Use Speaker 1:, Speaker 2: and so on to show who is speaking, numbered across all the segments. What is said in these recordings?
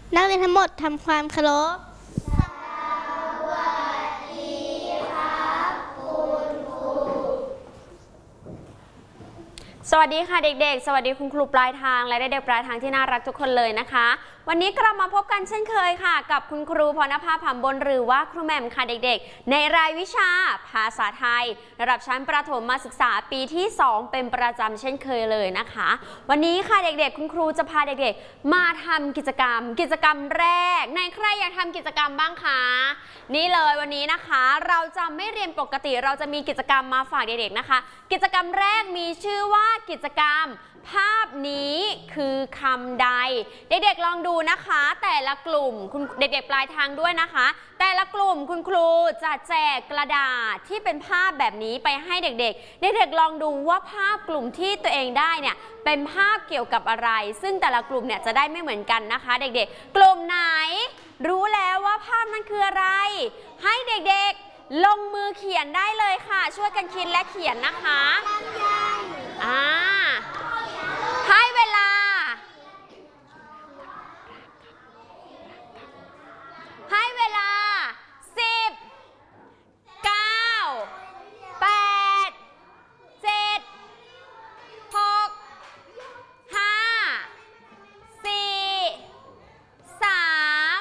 Speaker 1: นักเรียนทั้งหมดทำความเคารพ
Speaker 2: สวัสดีค่ะเด็กๆสวัสดีคุณครูปลายทางและเด็กๆปลายทางที่น่ารักทุกคนเลยนะคะวันนี้กลับมาพบกันเช่นเคยค่ะกับคุณครูพรณภา ผำบนหรือว่าครูแหม่มค่ะเด็กๆในรายวิชาภาษาไทยระดับชั้นประถมศึกษาปีที่2เป็นประจำเช่นเคยเลยนะคะวันนี้ค่ะเด็กๆคุณครูจะพาเด็กๆมาทำกิจกรรมแรกในใครอยากทำกิจกรรมบ้างคะนี่เลยวันนี้นะคะเราจะไม่เรียนปกติเราจะมีกิจกรรมมาฝากเด็กๆนะคะกิจกรรมแรกมีชื่อว่ากิจกรรมภาพนี้คือคำใดเด็กๆลองดูนะคะแต่ละกลุ่มคุณเด็กๆปลายทางด้วยนะคะแต่ละกลุ่มคุณครูจะแจกกระดาษที่เป็นภาพแบบนี้ไปให้เด็กๆเด็กๆลองดูว่าภาพกลุ่มที่ตัวเองได้เนี่ยเป็นภาพเกี่ยวกับอะไรซึ่งแต่ละกลุ่มเนี่ยจะได้ไม่เหมือนกันนะคะเด็กๆกลุ่มไหนรู้แล้วว่าภาพนั้นคืออะไรให้เด็กๆลงมือเขียนได้เลยค่ะช่วยกันคิดและเขียนนะคะให้เวลา10 9 8 7 6 5 4 3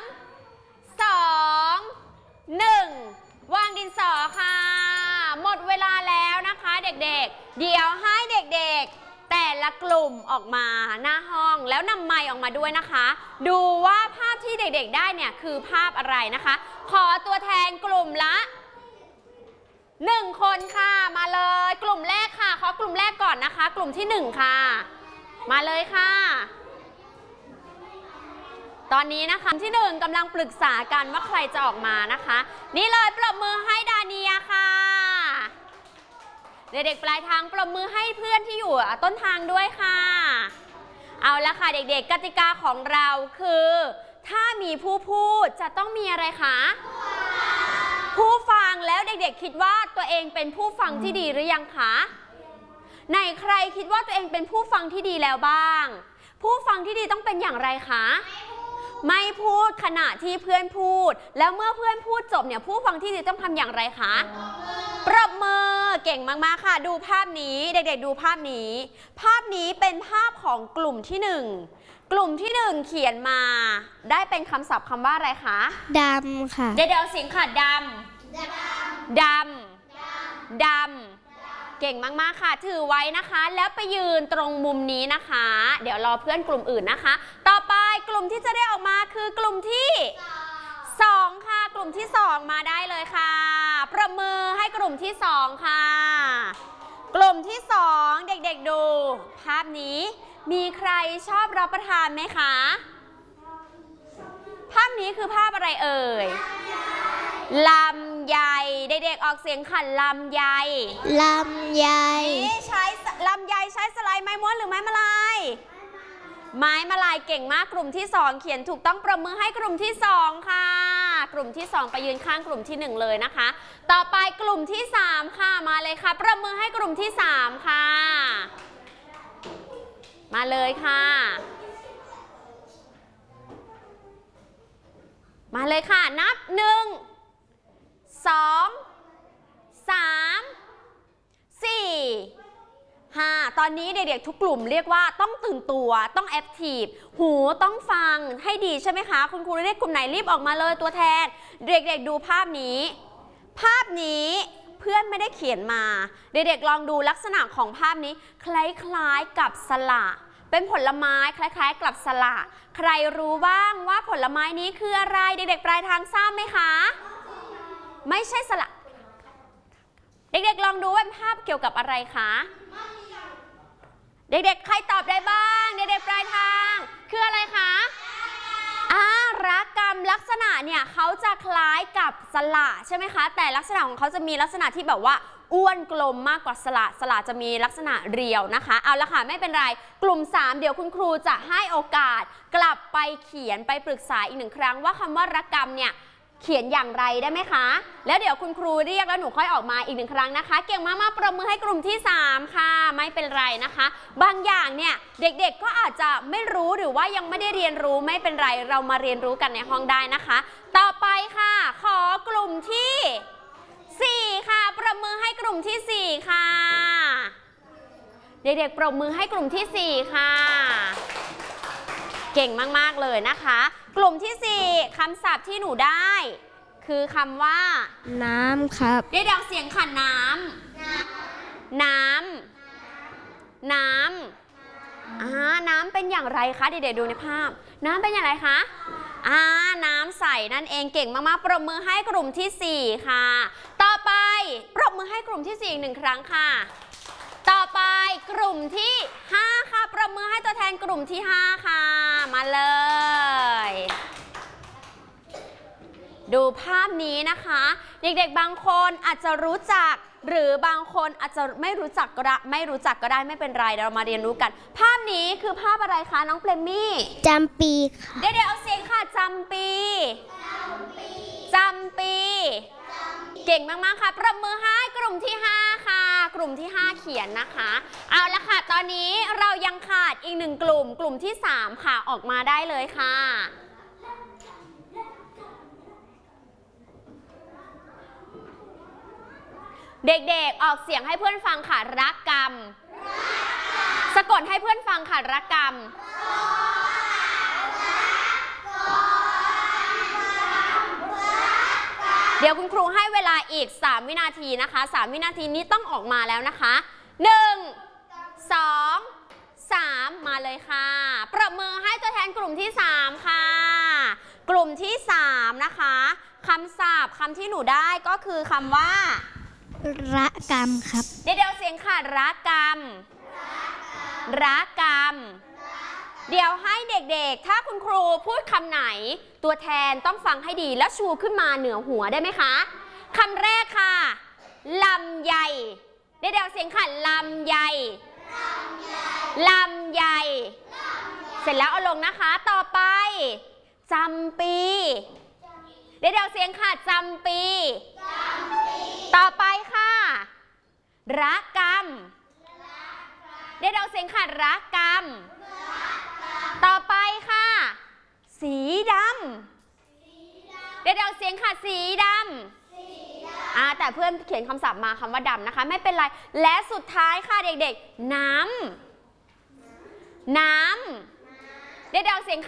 Speaker 2: 2 1วางดินสอค่ะหมดเวลาแล้วนะคะเด็กๆเดี๋ยวให้เด็กๆแต่ละกลุ่มออกมาหน้าห้องแล้วนำไมค์ออกมาด้วยนะคะดูว่าภาพที่เด็กๆได้เนี่ยคือภาพอะไรนะคะขอตัวแทนกลุ่มละ1คนค่ะมาเลยกลุ่มแรกค่ะขอกลุ่มแรกก่อนนะคะกลุ่มที่1ค่ะมาเลยค่ะตอนนี้นะคะที่1กำลังปรึกษากันว่าใครจะออกมานะคะนี่เลยปรบมือให้ดาเนียค่ะเด็กๆปลายทางปรบมือให้เพื่อนที่อยู่ต้นทางด้วยค่ะเอาละค่ะเด็กๆกติกาของเราคือถ้ามีผู้พูดจะต้องมีอะไรคะผู้ฟังแล้วเด็กๆคิดว่าตัวเองเป็นผู้ฟังที่ดีหรือยังคะไหนใครคิดว่าตัวเองเป็นผู้ฟังที่ดีแล้วบ้างผู้ฟังที่ดีต้องเป็นอย่างไรคะไม่พูดขณะที่เพื่อนพูดแล้วเมื่อเพื่อนพูดจบเนี่ยผู้ฟังที่ดีต้องทำอย่างไรคะปรบมือเก่งมากๆค่ะดูภาพนี้เด็กๆดูภาพนี้เป็นภาพของกลุ่มที่1กลุ่มที่1เขียนมาได้เป็นคำศัพท์คำว่าอะไรคะ
Speaker 1: ดำค่ะ
Speaker 2: เดี๋ยวเสียงค่ะดำเก่งมากๆค่ะถือไว้นะคะแล้วไปยืนตรงมุมนี้นะคะเดี๋ยวรอเพื่อนกลุ่มอื่นนะคะต่อไปกลุ่มที่จะได้ออกมาคือกลุ่มที่2ค่ะกลุ่มที่2มาได้เลยค่ะประมือให้กลุ่มที่2ค่ะกลุ่มที่2เด็กๆดูภาพนี้มีใครชอบรับประทานไหมคะภาพนี้คือภาพอะไรเอ่ยลำไยเด็กๆออกเสียงค่ะลำไยนี่ใช้ลำไยใช้สไลด์ไม้ม้วนหรือไม้มะลายไม้มะลายเก่งมากกลุ่มที่2เขียนถูกต้องประมือให้กลุ่มที่2ค่ะกลุ่มที่2ไปยืนข้างกลุ่มที่1เลยนะคะต่อไปกลุ่มที่3ค่ะมาเลยค่ะประมือให้กลุ่มที่3ค่ะมาเลยค่ะมาเลยค่ะนับ1 2 3 4 5ตอนนี้เด็กๆทุกกลุ่มเรียกว่าต้องตื่นตัวต้องแอคทีฟหูต้องฟังให้ดีใช่ไหมคะคุณครูเรียกกลุ่มไหนรีบออกมาเลยตัวแทนเด็กๆดูภาพนี้เพื่อนไม่ได้เขียนมาเด็กๆลองดูลักษณะของภาพนี้คล้ายๆกับสละเป็นผลไม้คล้ายๆกับสละใครรู้บ้างว่าผลไม้นี้คืออะไรเด็กๆปลายทางทราบไหมคะไม่ใช่สละเด็กๆลองดูว่าภาพเกี่ยวกับอะไรคะเด็กๆใครตอบได้บ้างเด็กๆปลายทางคืออะไรคะรักกรรมลักษณะเนี่ยเขาจะคล้ายกับสละใช่ไหมคะแต่ลักษณะของเขาจะมีลักษณะที่แบบว่าอ้วนกลมมากกว่าสละจะมีลักษณะเรียวนะคะเอาละค่ะไม่เป็นไรกลุ่ม3เดี๋ยวคุณครูจะให้โอกาสกลับไปเขียนไปปรึกษาอีก1ครั้งว่าคำว่ารักกรรมเนี่ยเขียนอย่างไรได้ไหมคะแล้วเดี๋ยวคุณครูเรียกแล้วหนูค่อยออกมาอีก1 ครั้งนะคะเก่งมากๆปรบมือให้กลุ่มที่3ค่ะไม่เป็นไรนะคะบางอย่างเนี่ยเด็กๆก็อาจจะไม่รู้หรือว่ายังไม่ได้เรียนรู้ไม่เป็นไรเรามาเรียนรู้กันในห้องได้นะคะต่อไปค่ะขอกลุ่มที่4ค่ะปรบมือให้กลุ่มที่4ค่ะเด็กๆปรบมือให้กลุ่มที่4ค่ะเก่งมากๆเลยนะคะกลุ่มที่4คำศัพท์ที่หนูได้คือคำว่า
Speaker 1: น้ำครับ
Speaker 2: เด็กๆเสียงค่ะน้ำน้ำเป็นอย่างไรคะเด็กๆดูในภาพน้ำเป็นอย่างไรคะน้ำใสนั่นเองเก่งมากๆปรบมือให้กลุ่มที่4ค่ะต่อไปปรบมือให้กลุ่มที่4อีก1 ครั้งค่ะต่อไปกลุ่มที่5ค่ะปรบมือให้ตัวแทนกลุ่มที่5ค่ะมาเลยดูภาพนี้นะคะเด็กๆบางคนอาจจะรู้จักหรือบางคนอาจจะไม่รู้จักก็ได้ไม่เป็นไรเรามาเรียนรู้กันภาพนี้คือภาพอะไรคะน้องเปลมี่
Speaker 1: จำปีค่ะ
Speaker 2: เดี๋ยวเอาเสียงค่ะจำปีเก่งมากๆค่ะปรบมือให้กลุ่มที่5ค่ะกลุ่มที่5เขียนนะคะเอาละค่ะตอนนี้เรายังขาดอีก1 กลุ่มที่3ค่ะออกมาได้เลยค่ะเด็กๆออกเสียงให้เพื่อนฟังค่ะรักกรรมสะกดให้เพื่อนฟังค่ะรักกรรมเดี๋ยวคุณครูให้เวลาอีก3 วินาทีนะคะ3 วินาทีนี้ต้องออกมาแล้วนะคะ1 2 3มาเลยค่ะปรบมือให้ตัวแทนกลุ่มที่3ค่ะกลุ่มที่3นะคะคำศัพท์คำที่หนูได้ก็คือคำว่า
Speaker 1: ระกรรมครับ
Speaker 2: เดี๋ยวเสียงค่ะรักกรรมเดี๋ยวให้เด็กๆถ้าคุณครูพูดคำไหนตัวแทนต้องฟังให้ดีแล้วชูขึ้นมาเหนือหัวได้ไหมคะคำแรกค่ะลำไยเดี๋ยวเสียงค่ะลำไยเสร็จแล้วเอาลงนะคะต่อไปจำปีเดี๋ยวเสียงค่ะจำปีต่อไปค่ะรักกรรมเดี๋ยวเสียงค่ะรักกรรมต่อไปค่ะสีดำเดี๋ยวเสียงค่ะสีดำแต่เพื่อนเขียนคำศัพท์มาคำว่าดำนะคะไม่เป็นไรและสุดท้ายค่ะเด็กๆน้ำเดี๋ยวเสียง